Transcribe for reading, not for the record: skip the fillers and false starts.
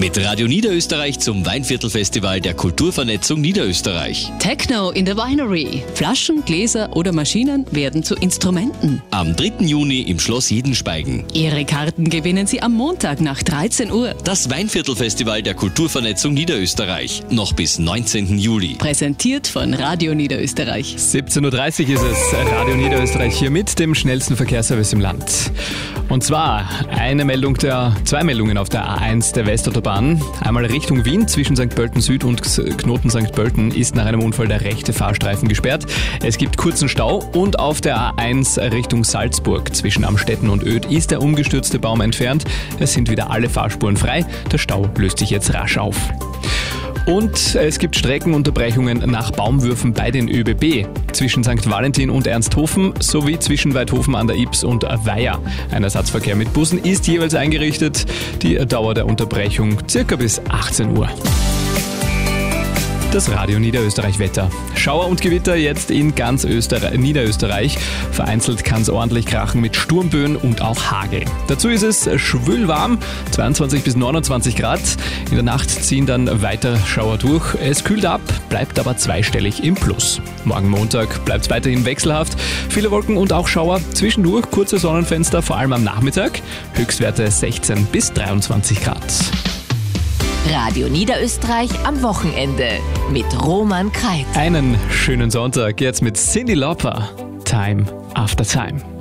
Mit Radio Niederösterreich zum Weinviertelfestival der Kulturvernetzung Niederösterreich. Techno in the Winery. Flaschen, Gläser oder Maschinen werden zu Instrumenten. Am 3. Juni im Schloss Jedenspeigen. Ihre Karten gewinnen Sie am Montag nach 13 Uhr. Das Weinviertelfestival der Kulturvernetzung Niederösterreich. Noch bis 19. Juli. Präsentiert von Radio Niederösterreich. 17.30 Uhr ist es. Radio Niederösterreich hier mit dem schnellsten Verkehrsservice im Land. Und zwar zwei Meldungen auf der A1 der Westautobahn. Einmal Richtung Wien zwischen St. Pölten Süd und Knoten St. Pölten ist nach einem Unfall der rechte Fahrstreifen gesperrt. Es gibt kurzen Stau und auf der A1 Richtung Salzburg zwischen Amstetten und Oedt ist der umgestürzte Baum entfernt. Es sind wieder alle Fahrspuren frei. Der Stau löst sich jetzt rasch auf. Und es gibt Streckenunterbrechungen nach Baumwürfen bei den ÖBB zwischen St. Valentin und Ernsthofen sowie zwischen Weidhofen an der Ips und Weiher. Ein Ersatzverkehr mit Bussen ist jeweils eingerichtet. Die Dauer der Unterbrechung circa bis 18 Uhr. Das Radio Niederösterreich Wetter. Schauer und Gewitter jetzt in ganz Niederösterreich. Vereinzelt kann es ordentlich krachen mit Sturmböen und auch Hagel. Dazu ist es schwülwarm, 22 bis 29 Grad. In der Nacht ziehen dann weiter Schauer durch. Es kühlt ab, bleibt aber zweistellig im Plus. Morgen Montag bleibt es weiterhin wechselhaft. Viele Wolken und auch Schauer. Zwischendurch kurze Sonnenfenster, vor allem am Nachmittag. Höchstwerte 16 bis 23 Grad. Radio Niederösterreich am Wochenende mit Roman Kreit. Einen schönen Sonntag jetzt mit Cyndi Lauper. Time after Time.